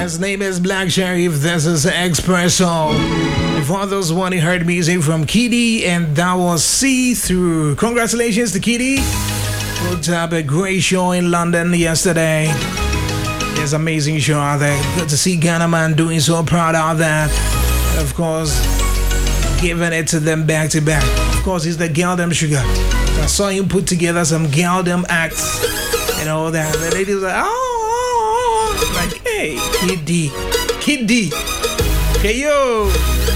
His name is Black Sheriff. This is Expresso. Before those one, he heard music from Kitty, and that was See Through. Congratulations to Kitty. Put up a great show in London yesterday. It's an amazing show out there. Good to see Ghana Man doing so proud out there. Of course, giving it to them back to back. Of course, he's the Girldom Sugar. I saw him put together some Girldom acts and all that. The ladies were like, oh, like, hey, Kid D. Okay, yo.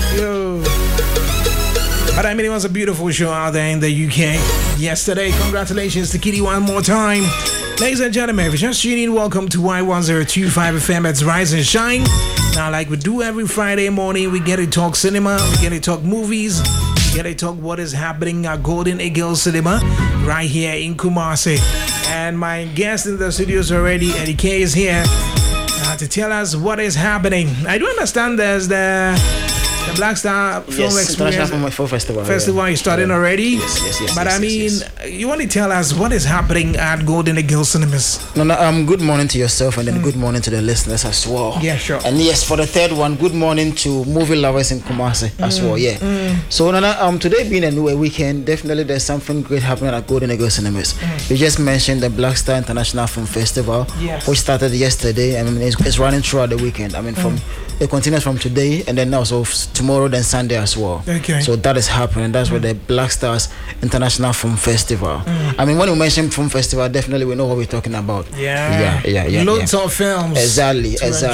But I mean, it was a beautiful show out there in the UK yesterday. Congratulations to Kitty one more time. Ladies and gentlemen, if you're just tuning in, welcome to Y1025 FM. It's Rise and Shine. Now, like we do every Friday morning, we get to talk cinema, we get to talk movies, we get to talk what is happening at Golden Eagle Cinema right here in Kumasi. And my guest in the studios already, Eddie K, is here to tell us what is happening. I do understand there's the Black Star Film Experience Festival is starting already. Yes. But I mean, you want to tell us what is happening at Golden Eagle Cinemas? No. Good morning to yourself, and then good morning to the listeners as well. Yeah, sure. And yes, for the third one, good morning to movie lovers in Kumasi as well. Yeah. So today being a new weekend, definitely there's something great happening at Golden Eagle Cinemas. You just mentioned the Black Star International Film Festival, which started yesterday. I mean, it's running throughout the weekend. I mean, it continues from today, and then also tomorrow, then Sunday as well. Okay. So that is happening. That's where the Black Stars International Film Festival. I mean, when we mention film festival, definitely we know what we're talking about. Yeah. Loads of films. Exactly.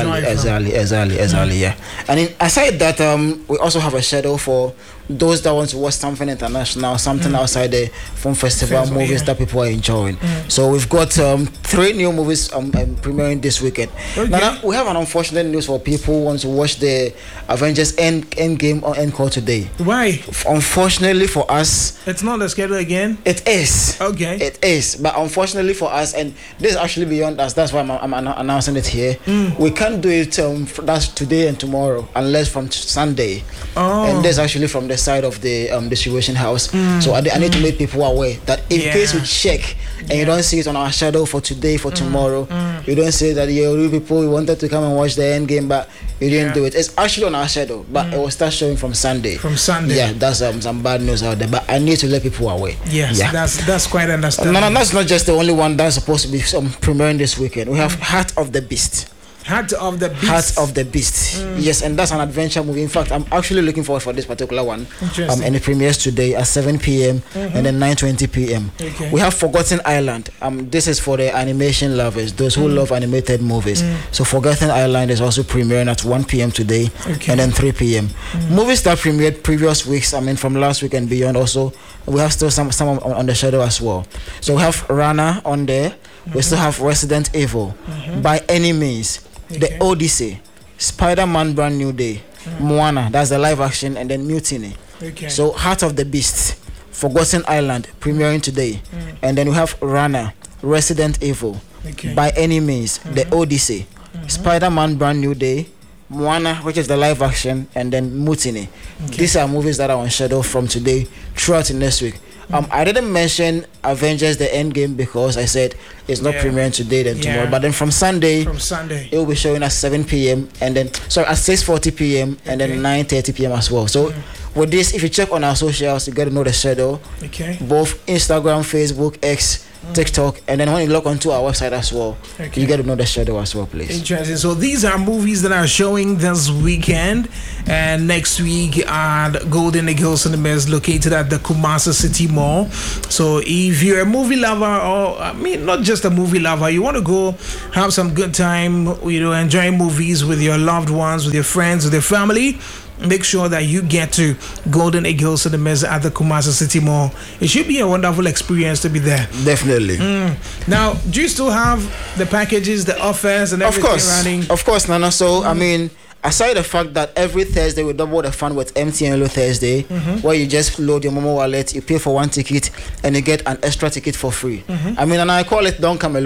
Yeah. And aside that, we also have a schedule for those that want to watch something international, something outside the film festival, movies that people are enjoying. So we've got 3 new movies premiering this weekend. Okay. Now, we have an unfortunate news for people who want to watch the Avengers Endgame or Encore today. Why? Unfortunately for us, it's not the schedule again. It is. Okay. It is, but unfortunately for us, and this is actually beyond us. That's why I'm announcing it here. We can't do it. That's today and tomorrow, unless from Sunday. And that's actually from the side of the distribution house. So I need to make people aware that in case you check and you don't see it on our schedule for today, for tomorrow, you don't say that you people we wanted to come and watch the Endgame, but you didn't do it. It's actually on our schedule, but it will start showing from Sunday. Yeah, that's some bad news out there, but I need to let people aware. Yes, that's quite understandable. No, that's not just the only one that's supposed to be premiering this weekend. We have Heart of the Beast. Heart of the Beast. Heart of the Beast. Yes, and that's an adventure movie. In fact, I'm actually looking forward for this particular one. And it premieres today at 7 p.m. and then 9:20 p.m. Okay. We have Forgotten Island. This is for the animation lovers, those who love animated movies. So Forgotten Island is also premiering at 1 p.m. today and then 3 p.m. Movies that premiered previous weeks, I mean from last week and beyond also, we have still some on the schedule as well. So we have Rana on there. We still have Resident Evil, By Any Means, The Odyssey, Spider-Man Brand New Day, Moana, that's the live action, and then Mutiny. So Heart of the Beast, Forgotten Island, premiering today. And then we have Rana, Resident Evil, By Any Means, The Odyssey, Spider-Man Brand New Day, Moana, which is the live action, and then Mutiny. These are movies that are on schedule from today throughout next week. I didn't mention Avengers the Endgame because I said it's not premiering today then tomorrow, but then from Sunday it will be showing at 7 p.m. and then at 6:40 p.m. and then 9:30 p.m. as well. So with this, if you check on our socials, you get to know the schedule. Both Instagram, Facebook, X, TikTok, and then when you log onto our website as well, you get to know the schedule as well, please. Interesting. So these are movies that are showing this weekend and next week at Golden Eagle Cinemas, located at the Kumasi City Mall. So if you're a movie lover, or I mean not just a movie lover, you want to go have some good time, enjoy movies with your loved ones, with your friends, with your family, make sure that you get to Golden Eagle Cinemas at the Kumasi City Mall. It should be a wonderful experience to be there. Definitely. Now, do you still have the packages, the offers, and everything running? Of course, Nana. So, I mean, aside the fact that every Thursday we double the fun with MTN Yellow Thursday, where you just load your Momo wallet, you pay for one ticket, and you get an extra ticket for free. I mean, and I call it Don't Come Alone.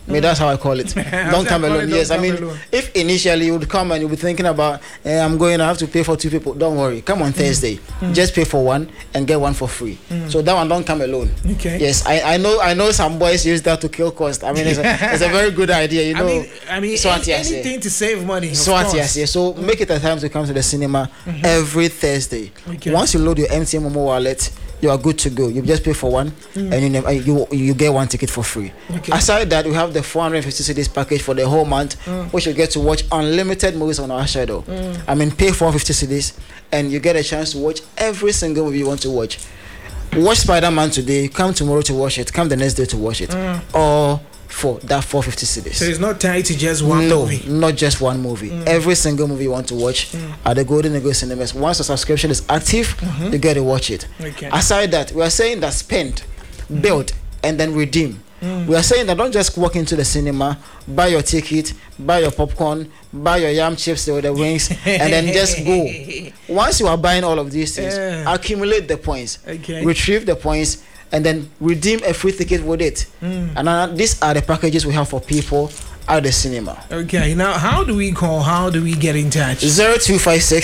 I mean, that's how I call it. Don't come alone. Yes, I mean, if initially you would come and you'll be thinking about, I'm going, I have to pay for 2 people. Don't worry, come on Thursday. Just pay for 1 and get 1 for free. So that one, don't come alone. Okay. Yes, I know some boys use that to kill cost. I mean, it's a very good idea, you know. I mean, anything to save money. So make it a time to come to the cinema every Thursday. Okay. Once you load your MTN Momo wallet, you are good to go. You just pay for 1 and you get 1 ticket for free. Okay. Aside that, we have the 450 cedis package for the whole month, which you get to watch unlimited movies on our schedule. I mean, pay 450 cedis and you get a chance to watch every single movie you want to watch. Watch Spider-Man today, come tomorrow to watch it, come the next day to watch it. Or for that 450 cedis. So it's not tied to just one movie? No, not just one movie. Every single movie you want to watch at the Golden Eagle Cinemas. Once the subscription is active, you get to watch it. Okay. Aside that, we are saying that spend, build, and then redeem. We are saying that don't just walk into the cinema, buy your ticket, buy your popcorn, buy your yam chips or the wings, and then just go. Once you are buying all of these things, accumulate the points, retrieve the points, and then redeem a free ticket with it. And these are the packages we have for people at the cinema. Okay, now how do we call? How do we get in touch? 0256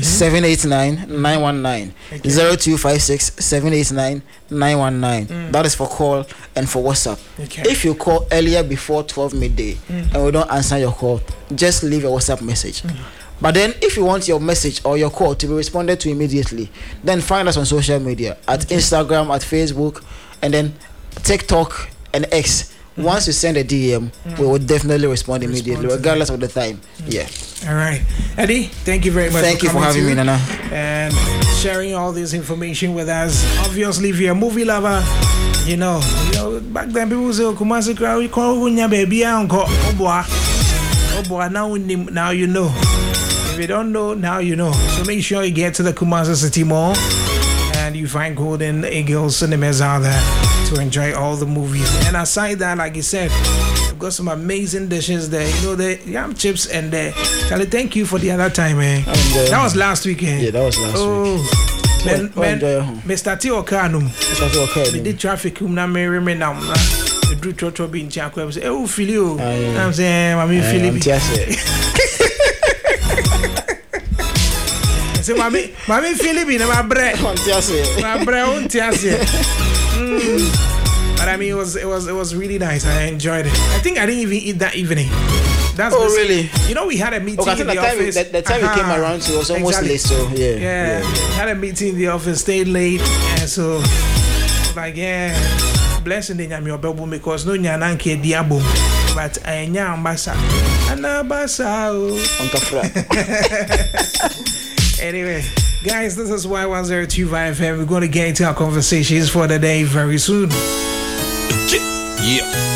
789 919. 0256 789 919. That is for call and for WhatsApp. Okay. If you call earlier before 12 midday and we don't answer your call, just leave a WhatsApp message. But then if you want your message or your call to be responded to immediately, then find us on social media at Instagram, at Facebook, and then TikTok and X. Once you send a DM, we will definitely respond immediately, regardless of the time. Yeah. All right. Eddie, thank you very much. Thank you for having me, Nana. And sharing all this information with us. Obviously, if you're a movie lover, you know, back then people say, Kumasi crowd, you call Wunya baby, uncle, oh boy, now you know. If you don't know, now you know. So make sure you get to the Kumasi City Mall and you find Golden Eagle Cinemas out there to enjoy all the movies. And aside that, like you said, we've got some amazing dishes there. You know, the yam chips and the Charlie, thank you for the other time, man. That was last weekend. Yeah, that was last week. Mr. T. Okanum. We did traffic. We drew Trotro being Chaco. Say, oh, Philly. I'm saying, I'm Philly. Say, Mammy Philly, my bread. My bread, but I mean, it was really nice. I enjoyed it. I think I didn't even eat that evening. Really? You know, we had a meeting in the office. The time we came around, it was almost late. So yeah. We had a meeting in the office, stayed late, and so like blessing in your bubble because no nyananke diabo, but I nyambasa anabasa. Anyway, guys, this is Y1025 FM. We're going to get into our conversations for the day very soon. Yeah.